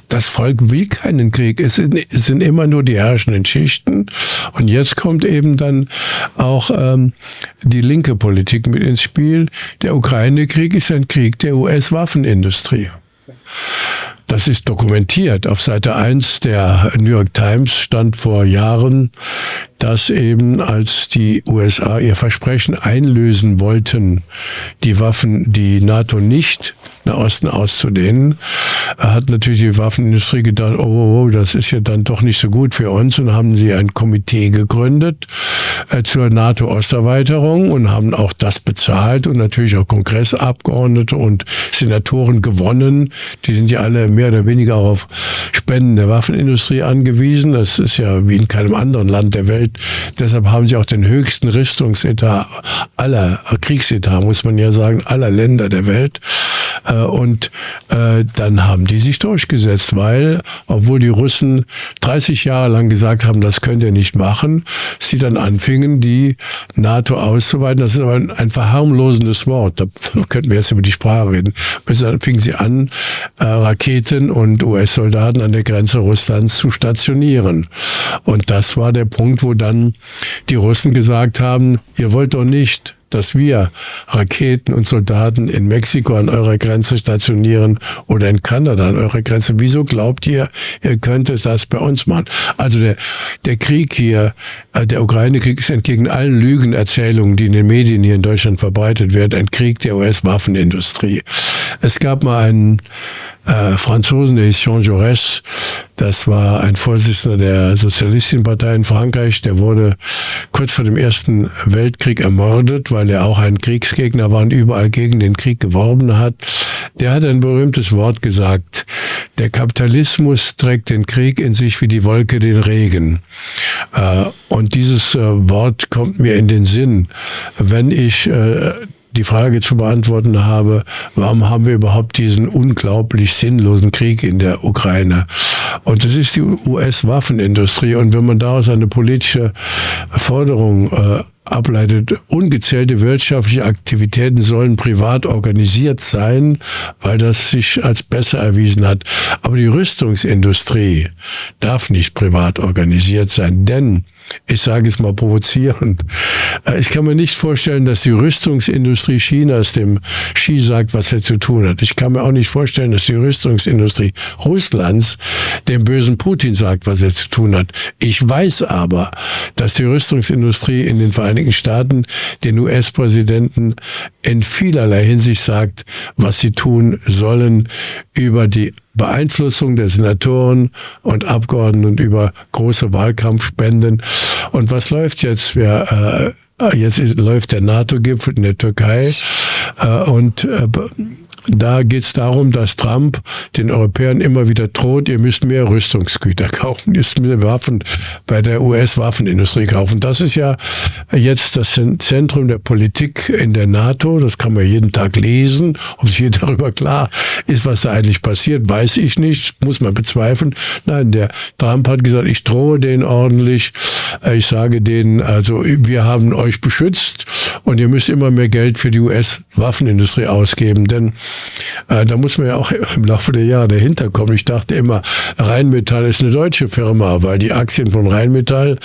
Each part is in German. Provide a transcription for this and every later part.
Das Volk will keinen Krieg. Es sind immer nur die herrschenden Schichten. Und jetzt kommt eben dann auch die linke Politik mit ins Spiel. Der Ukraine-Krieg ist ein Krieg der US-Waffenindustrie. Das ist dokumentiert. Auf Seite 1 der New York Times stand vor Jahren, dass eben, als die USA ihr Versprechen einlösen wollten, die Waffen, die NATO nicht nach Osten auszudehnen, hat natürlich die Waffenindustrie gedacht, oh, das ist ja dann doch nicht so gut für uns, und haben sie ein Komitee gegründet zur NATO-Osterweiterung und haben auch das bezahlt und natürlich auch Kongressabgeordnete und Senatoren gewonnen. Die sind ja alle mehr oder weniger auch auf Spenden der Waffenindustrie angewiesen. Das ist ja wie in keinem anderen Land der Welt. Deshalb haben sie auch den höchsten Rüstungsetat aller, Kriegsetat muss man ja sagen, aller Länder der Welt. Und dann haben die sich durchgesetzt, weil, obwohl die Russen 30 Jahre lang gesagt haben, das könnt ihr nicht machen, sie dann anfingen, die NATO auszuweiten. Das ist aber ein verharmlosendes Wort. Da könnten wir jetzt über die Sprache reden. Bis dann fingen sie an, Raketen und US-Soldaten an der Grenze Russlands zu stationieren. Und das war der Punkt, wo dann die Russen gesagt haben, ihr wollt doch nicht, dass wir Raketen und Soldaten in Mexiko an eurer Grenze stationieren oder in Kanada an eurer Grenze. Wieso glaubt ihr, ihr könntet das bei uns machen? Also der Krieg hier, der Ukraine-Krieg, ist entgegen allen Lügenerzählungen, die in den Medien hier in Deutschland verbreitet werden, ein Krieg der US-Waffenindustrie. Es gab mal einen Franzosen, der hieß Jean Jaurès, das war ein Vorsitzender der Sozialistischen Partei in Frankreich, der wurde kurz vor dem Ersten Weltkrieg ermordet, weil er auch ein Kriegsgegner war und überall gegen den Krieg geworben hat. Der hat ein berühmtes Wort gesagt: Der Kapitalismus trägt den Krieg in sich wie die Wolke den Regen. Und dieses Wort kommt mir in den Sinn, wenn ich die Frage zu beantworten habe, warum haben wir überhaupt diesen unglaublich sinnlosen Krieg in der Ukraine? Und das ist die US-Waffenindustrie. Und wenn man daraus eine politische Forderung ableitet, ungezählte wirtschaftliche Aktivitäten sollen privat organisiert sein, weil das sich als besser erwiesen hat. Aber die Rüstungsindustrie darf nicht privat organisiert sein, denn, ich sage es mal provozierend, ich kann mir nicht vorstellen, dass die Rüstungsindustrie Chinas dem Xi sagt, was er zu tun hat. Ich kann mir auch nicht vorstellen, dass die Rüstungsindustrie Russlands dem bösen Putin sagt, was er zu tun hat. Ich weiß aber, dass die Rüstungsindustrie in den Vereinigten Staaten den US-Präsidenten in vielerlei Hinsicht sagt, was sie tun sollen, über die Beeinflussung der Senatoren und Abgeordneten und über große Wahlkampfspenden. Und was läuft jetzt? Jetzt läuft der NATO-Gipfel in der Türkei und da geht es darum, dass Trump den Europäern immer wieder droht, ihr müsst mehr Rüstungsgüter kaufen, ihr müsst mehr Waffen bei der US-Waffenindustrie kaufen. Das ist ja jetzt das Zentrum der Politik in der NATO. Das kann man jeden Tag lesen. Ob sich jeder darüber klar ist, was da eigentlich passiert, weiß ich nicht. Muss man bezweifeln. Nein, der Trump hat gesagt, ich drohe denen ordentlich. Ich sage denen, also wir haben euch beschützt und ihr müsst immer mehr Geld für die US-Waffenindustrie ausgeben. Denn da muss man ja auch im Laufe der Jahre dahinter kommen. Ich dachte immer, Rheinmetall ist eine deutsche Firma, weil die Aktien von Rheinmetall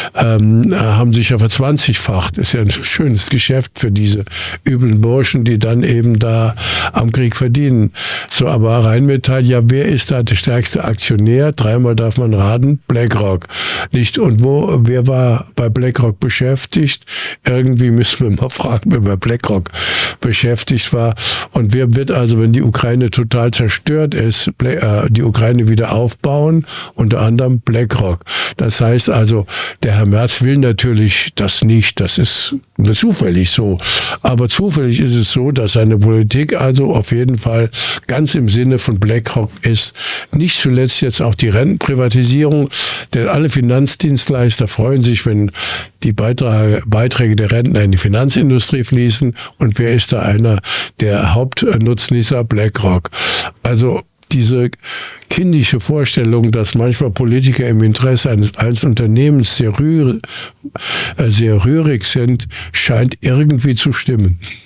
haben sich ja verzwanzigfacht. Ist ja ein schönes Geschäft für diese üblen Burschen, die dann eben da am Krieg verdienen. So, aber Rheinmetall, ja, wer ist da der stärkste Aktionär? Dreimal darf man raten, BlackRock. Nicht? Und wer war bei BlackRock beschäftigt? Irgendwie müssen wir mal fragen, wer bei BlackRock beschäftigt war. Und wer wird also, wenn die Ukraine total zerstört ist, die Ukraine wieder aufbauen? Unter anderem BlackRock. Das heißt also, der Herr Merz will natürlich das nicht. Das ist zufällig so. Aber zufällig ist es so, dass seine Politik also auf jeden Fall ganz im Sinne von BlackRock ist. Nicht zuletzt jetzt auch die Rentenprivatisierung, denn alle Finanzdienstleister freuen sich, wenn die Beiträge der Rentner in die Finanzindustrie fließen. Und wer ist da einer der Hauptnutznießer? BlackRock. Also diese kindische Vorstellung, dass manchmal Politiker im Interesse eines Unternehmens sehr rührig sind, scheint irgendwie zu stimmen.